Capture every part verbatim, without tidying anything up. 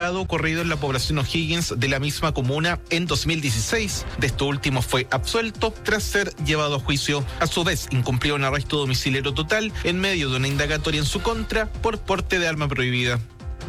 imputado ocurrido en la población O'Higgins de la misma comuna en dos mil dieciséis. De esto último fue absuelto tras ser llevado a juicio. A su vez, incumplió un arresto domiciliario total en medio de una indagatoria en su contra por porte de arma prohibida.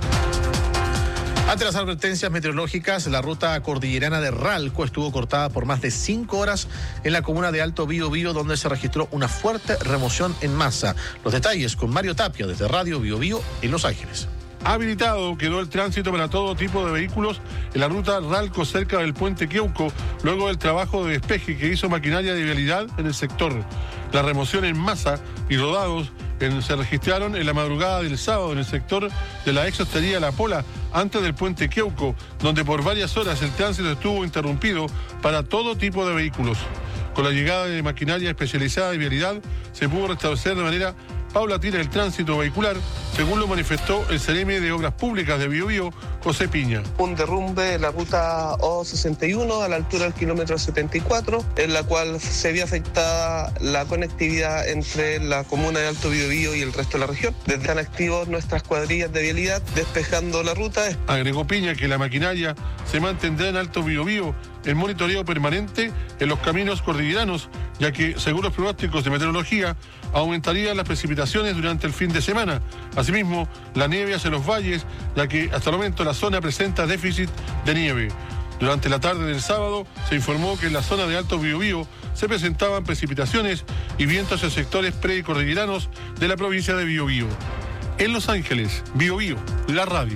Ante las advertencias meteorológicas, la ruta cordillerana de Ralco estuvo cortada por más de cinco horas en la comuna de Alto Biobío, donde se registró una fuerte remoción en masa. Los detalles con Mario Tapia desde Radio Biobío en Los Ángeles. Habilitado quedó el tránsito para todo tipo de vehículos en la ruta Ralco cerca del puente Queuco, luego del trabajo de despeje que hizo maquinaria de vialidad en el sector. La remoción en masa y rodados en, se registraron en la madrugada del sábado en el sector de la ex hostería La Pola, antes del puente Queuco, donde por varias horas el tránsito estuvo interrumpido para todo tipo de vehículos. Con la llegada de maquinaria especializada de vialidad, se pudo restablecer de manera paulatina el tránsito vehicular, según lo manifestó el C N M de Obras Públicas de Biobío, José Piña. Un derrumbe en la ruta O sesenta y uno a la altura del kilómetro setenta y cuatro, en la cual se vio afectada la conectividad entre la comuna de Alto Biobío y el resto de la región. Desde están activos nuestras cuadrillas de vialidad despejando la ruta. Agregó Piña que la maquinaria se mantendrá en Alto Biobío en monitoreo permanente en los caminos cordilleranos, ya que, según los pronósticos de meteorología, aumentarían las precipitaciones durante el fin de semana. Asimismo, la nieve hacia los valles, ya que hasta el momento la zona presenta déficit de nieve. Durante la tarde del sábado se informó que en la zona de Alto Biobío se presentaban precipitaciones y vientos en sectores precordilleranos de la provincia de Biobío. En Los Ángeles, Biobío, la radio.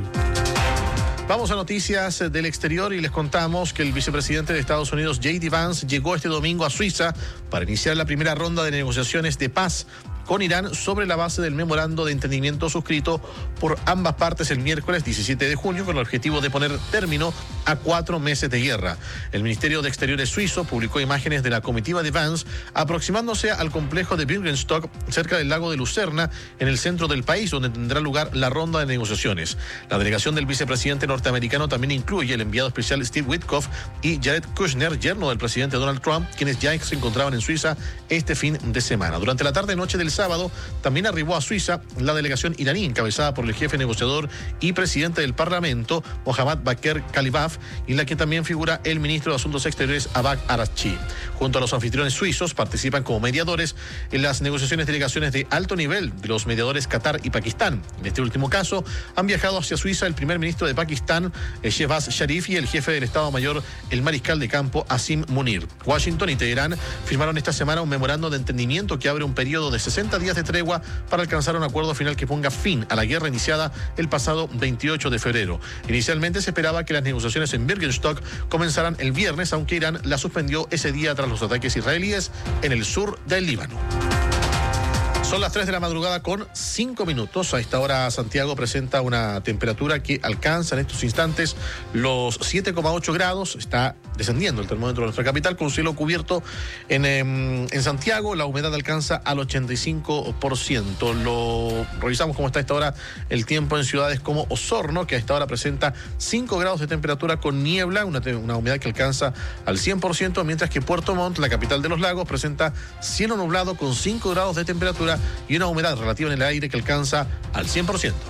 Vamos a noticias del exterior y les contamos que el vicepresidente de Estados Unidos, J D Vance, llegó este domingo a Suiza para iniciar la primera ronda de negociaciones de paz con Irán sobre la base del memorando de entendimiento suscrito por ambas partes el miércoles diecisiete de junio con el objetivo de poner término a cuatro meses de guerra. El Ministerio de Exteriores suizo publicó imágenes de la comitiva de Vance aproximándose al complejo de Birkenstock cerca del lago de Lucerna en el centro del país, donde tendrá lugar la ronda de negociaciones. La delegación del vicepresidente norteamericano también incluye el enviado especial Steve Witkoff y Jared Kushner, yerno del presidente Donald Trump, quienes ya se encontraban en Suiza este fin de semana. Durante la tarde-noche del sábado también arribó a Suiza la delegación iraní encabezada por el jefe negociador y presidente del Parlamento, Mohammad Bakr Kalibaf, y en la que también figura el ministro de Asuntos Exteriores, Abbas Araghchi. Junto a los anfitriones suizos participan como mediadores en las negociaciones delegaciones de alto nivel de los mediadores Qatar y Pakistán. En este último caso han viajado hacia Suiza el primer ministro de Pakistán, Shehbaz Sharif, y el jefe del Estado Mayor, el mariscal de campo Asim Munir. Washington y Teherán firmaron esta semana un memorando de entendimiento que abre un periodo de sesenta días de tregua para alcanzar un acuerdo final que ponga fin a la guerra iniciada el pasado veintiocho de febrero. Inicialmente se esperaba que las negociaciones en Birkenstock comenzaran el viernes, aunque Irán la suspendió ese día tras los ataques israelíes en el sur del Líbano. Son las tres de la madrugada con cinco minutos. A esta hora Santiago presenta una temperatura que alcanza en estos instantes los siete coma ocho grados. Está descendiendo el termómetro de nuestra capital con cielo cubierto en, en, en Santiago. La humedad alcanza al ochenta y cinco por ciento. Lo revisamos cómo está a esta hora el tiempo en ciudades como Osorno, que a esta hora presenta cinco grados de temperatura con niebla, una, una humedad que alcanza al cien por ciento, mientras que Puerto Montt, la capital de los lagos, presenta cielo nublado con cinco grados de temperatura y una humedad relativa en el aire que alcanza al cien por ciento.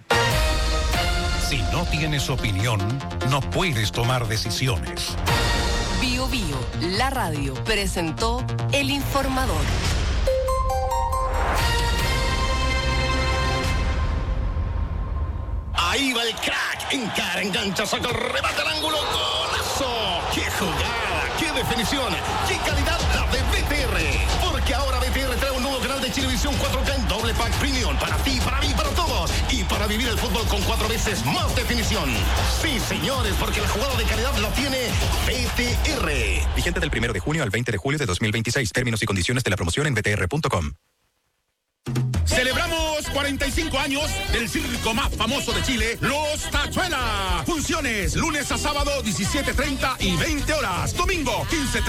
Si no tienes opinión, no puedes tomar decisiones. Bio Bio, la radio, presentó El Informador. Ahí va el crack, encara, engancha, saca el remate al ángulo, golazo. ¡Qué jugada! ¡Qué definición! ¡Qué calidad la de B T R! Porque ahora B T R trae un nuevo canal de Chilevisión cuatro K en doble pack premium para ti, para mí, para todos. Y para vivir el fútbol con cuatro veces más definición. Sí, señores, porque la jugada de calidad la tiene B T R. Vigente del primero de junio al veinte de julio de dos mil veintiséis. Términos y condiciones de la promoción en b t r punto com. Celebramos cuarenta y cinco años del circo más famoso de Chile, Los Tachuelas. Funciones lunes a sábado, diecisiete treinta y veinte horas. Domingo, quince treinta.